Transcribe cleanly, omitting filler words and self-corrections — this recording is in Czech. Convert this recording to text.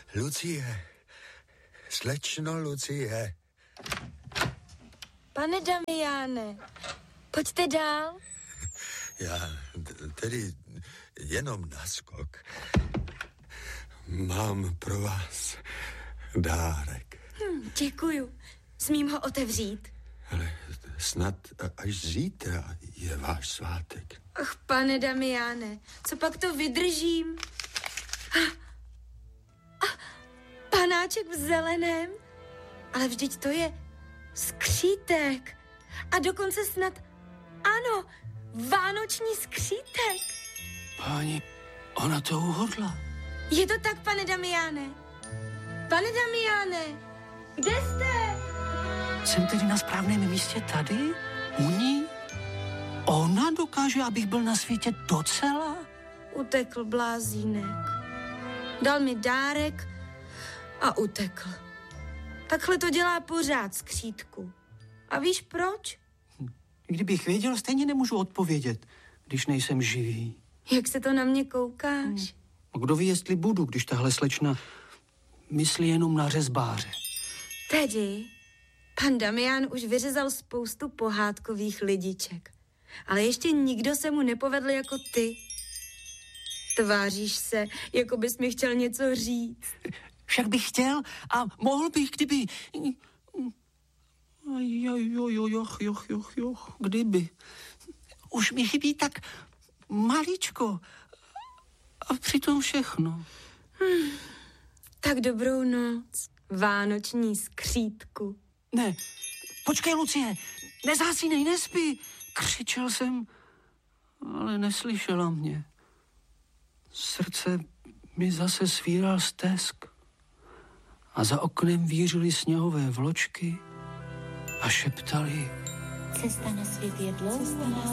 Lucie, slečno Lucie. Pane Damiáne, pojďte dál. Já tedy jenom naskok. Mám pro vás dárek. Děkuju. Smím ho otevřít? Ale snad až zítra je váš svátek. Ach, pane Damiáne, co pak to vydržím? Panáček v zeleném? Ale vždyť to je skřítek. A dokonce snad, ano, vánoční skřítek. Páni, ona to uhodla. Je to tak, pane Damiáne? Pane Damiáne, kde jste? Jsem tedy na správném místě tady? U ní? Ona dokáže, abych byl na světě docela? Utekl blázínek. Dal mi dárek a utekl. Takhle to dělá pořád, skřítku. A víš proč? Kdybych věděl, stejně nemůžu odpovědět, když nejsem živý. Jak se to na mě koukáš? A kdo ví, jestli budu, když tahle slečna myslí jenom na řezbáře. Tedy, pan Damián už vyřezal spoustu pohádkových lidiček. Ale ještě nikdo se mu nepovedl jako ty. Tváříš se, jako bys mi chtěl něco říct. Však bych chtěl a mohl bych, kdyby... Kdyby. Už mi chybí tak maličko. A přitom všechno. Tak dobrou noc, vánoční skřítku. Ne, počkej, Lucie, nezásínej, nespí. Křičel jsem, ale neslyšela mě. Srdce mi zase svíral stesk a za oknem vířily sněhové vločky a šeptali: Cesta na svět je dlouhá.